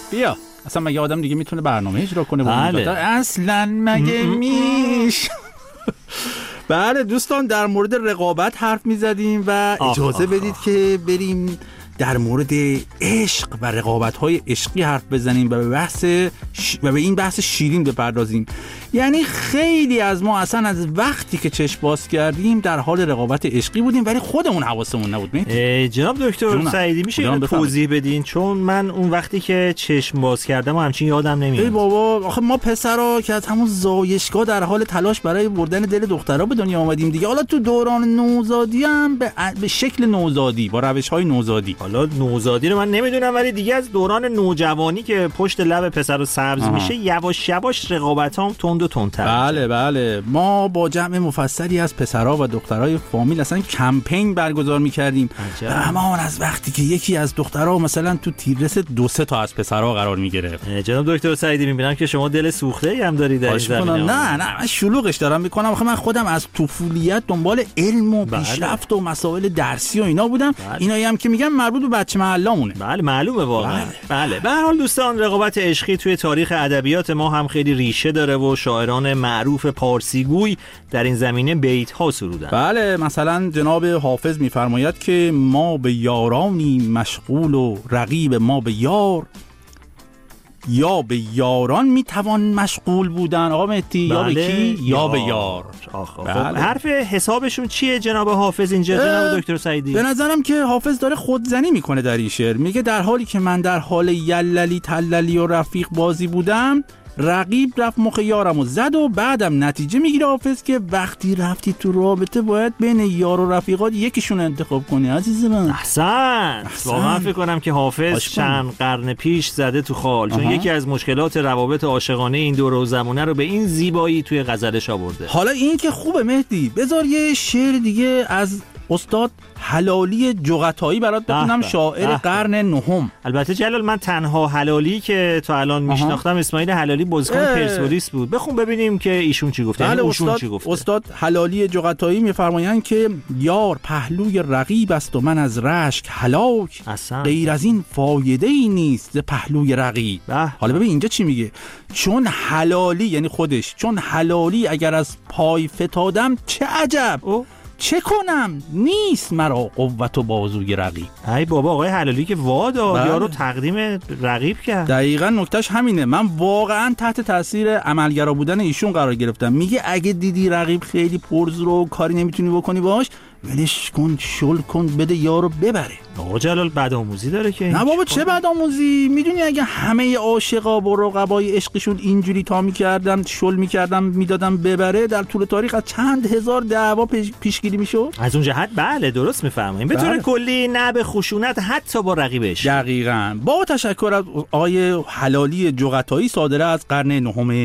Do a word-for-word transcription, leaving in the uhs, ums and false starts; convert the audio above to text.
بیا. اصلا مگه آدم دیگه میتونه برنامه اجرا کنه؟ بله. اصلا مگه میش بله دوستان، در مورد رقابت حرف میزدیم و اجازه آخ بدید آخ. که بریم در مورد عشق و رقابت‌های عشقی حرف بزنیم و به بحث ش... و به این بحث شیرین بپردازیم. یعنی خیلی از ما اصلا از وقتی که چشم باز کردیم در حال رقابت عشقی بودیم ولی خودمون حواسمون نبود. جناب دکتر سعیدی میشه اینو توضیح بدین؟ چون من اون وقتی که چشم باز کردم همچین یادم نمیاد. ای بابا آخه ما پسرا که از همون زایشگاه در حال تلاش برای بردن دل دخترها به دنیا آمدیم دیگه. حالا تو دوران نوزادی هم به, به شکل نوزادی با روش‌های نوزادی. حالا نوزادی رو من نمیدونم ولی دیگه از دوران نوجوانی که پشت لب پسر رو سبز آها. میشه یواش یواش رقابتام تند و تندتر. بله بله ما با جمع مفصلی از پسرها و دخترای فامیل اصلا کمپین برگزار می‌کردیم. همان از وقتی که یکی از دخترها مثلا تو تیررس دو سه تا از پسرها قرار می‌گرفت. جناب دکتر سعیدی می‌بینم که شما دل سوخته‌ای هم دارید در این زمینه. نه نه من شلوغش دارم می‌کنم. آخه من خودم از طفولیت دنبال علم و پیشرفت و مسائل درسی و اینا بودم. بله. اینایی هم که میگم مربوط به بچه محلامونه. بله معلومه واقعا. بله. بله به هر حال دوستان رقابت عشقی توی تاریخ ادبیات ما هم خیلی ریشه داره و شاعران معروف پارسیگوی در این زمینه بیت‌ها سرودن. بله مثلا جناب حافظ می‌فرماید که ما به یارانی مشغول و رقیب ما به یار، یا به یاران میتوان مشغول بودن. آقا مهدی بله. یا به کی؟ یا, یا به یار. بله. خب حرف حسابشون چیه جناب حافظ اینجا جناب دکتر سعیدی؟ به نظرم که حافظ داره خودزنی میکنه در این شعر. میگه در حالی که من در حال یللی تللی و رفیق بازی بودم، رقیب رفت مخ یارم و زد و بعدم نتیجه میگیره حافظ که وقتی رفتی تو رابطه باید بین یار و رفیقات یکیشون انتخاب کنی عزیز من. احسن. واقعا فکر کنم که حافظ چند قرن پیش زده تو خال. چون آها. یکی از مشکلات روابط عاشقانه این دور و زمانه رو به این زیبایی توی غزلش آورده. حالا این که خوبه مهدی، بذار یه شعر دیگه از استاد حلالی جغتایی برات بخونم، شاعر قرن نهم. البته جلال من تنها حلالی که تا الان میشناختم اسماعیل حلالی بازیکن پرسپولیس بود. بخون ببینیم که ایشون چی گفته. بله استاد چی گفته. استاد حلالی جغتایی میفرمایند که یار پهلوی رقیب است و من از رشک هلاک، غیر از این فایده ای نیست ز پهلوی رقیب. حالا ببین اینجا چی میگه؟ چون حلالی یعنی خودش، چون حلالی اگر از پای فتادم چه عجب، او؟ چه کنم نیست مرا قوت و بازوی رقیب. ای بابا آقای حلالی که واداد بله. یارو تقدیم رقیب کرد. دقیقاً نکتهش همینه. من واقعاً تحت تاثیر عملگرا بودن ایشون قرار گرفتم. میگه اگه دیدی رقیب خیلی پرزرو کاری نمیتونی بکنی باش، ولش کن، شل کن، بده یارو ببره. آقا جلال بدآموزی داره که. نه بابا چه بدآموزی؟ میدونی اگه همه عاشقا با رقبای عشقشون اینجوری تا میکردن، شل میکردن، میدادن ببره، در طول تاریخ از چند هزار دعوا پیش پیشگیری میشد. از اون جهت بله درست میفرمایید. به طور بله. کلی نه به خشونت حتی با رقیبش. دقیقاً. با تشکر از آقای حلالی جغتایی صادره از قرن نهم